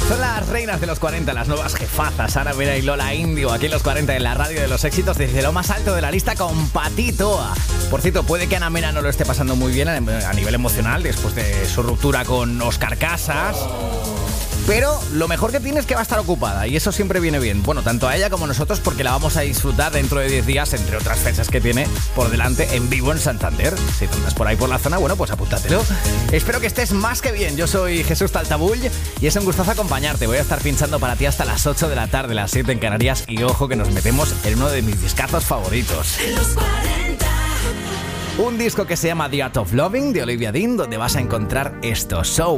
Son las reinas de los 40, las nuevas jefazas, Ana Mena y Lola Índigo, aquí en los 40 en la radio de los éxitos, desde lo más alto de la lista con Patitoa. Por cierto, puede que Ana Mena no lo esté pasando muy bien a nivel emocional después de su ruptura con Óscar Casas. Pero lo mejor que tiene es que va a estar ocupada y eso siempre viene bien. Bueno, tanto a ella como a nosotros, porque la vamos a disfrutar dentro de 10 días, entre otras fechas que tiene por delante, en vivo en Santander. Si tú andas por ahí por la zona, bueno, pues apúntatelo. Espero que estés más que bien. Yo soy Jesús Taltabull y es un gustazo acompañarte. Voy a estar pinchando para ti hasta las 8 de la tarde, las 7 en Canarias. Y ojo que nos metemos en uno de mis discazos favoritos. Los 40. Un disco que se llama The Art of Loving, de Olivia Dean, donde vas a encontrar esto. So